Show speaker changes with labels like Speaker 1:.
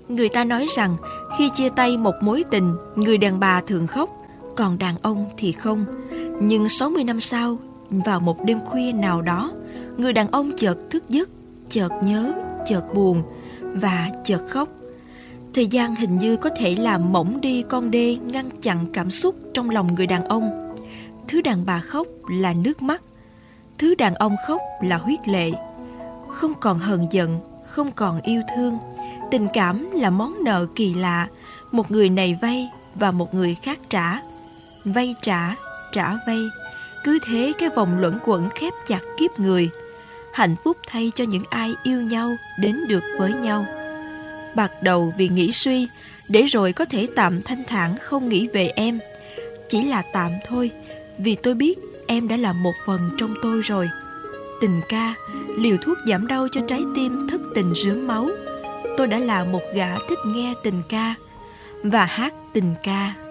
Speaker 1: Người ta nói rằng khi chia tay một mối tình, người đàn bà thường khóc, còn đàn ông thì không. Nhưng 60 năm sau, vào một đêm khuya nào đó, người đàn ông chợt thức giấc, chợt nhớ, chợt buồn và chợt khóc. Thời gian hình như có thể làm mỏng đi con đê ngăn chặn cảm xúc trong lòng người đàn ông. Thứ đàn bà khóc là nước mắt, thứ đàn ông khóc là huyết lệ. Không còn hờn giận, không còn yêu thương. Tình cảm là món nợ kỳ lạ, một người này vay và một người khác trả. Vay trả, trả vay. Cứ thế cái vòng luẩn quẩn khép chặt kiếp người. Hạnh phúc thay cho những ai yêu nhau đến được với nhau. Bạc đầu vì nghĩ suy, để rồi có thể tạm thanh thản không nghĩ về em. Chỉ là tạm thôi, vì tôi biết em đã là một phần trong tôi rồi. Tình ca, liều thuốc giảm đau cho trái tim thất tình rớm máu. Tôi đã là một gã thích nghe tình ca và hát tình ca.